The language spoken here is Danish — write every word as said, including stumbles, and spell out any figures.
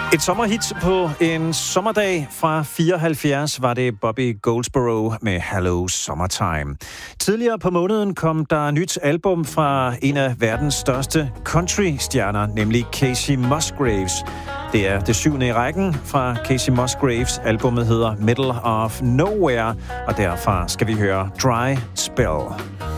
Et sommerhit på en sommerdag fra fireoghalvfjerds var det Bobby Goldsboro med Hello Summertime. Tidligere på måneden kom der nyt album fra en af verdens største country-stjerner, nemlig Kacey Musgraves. Det er det syvende i rækken fra Kacey Musgraves. Albumet hedder Middle of Nowhere, og derfra skal vi høre Dry Spell.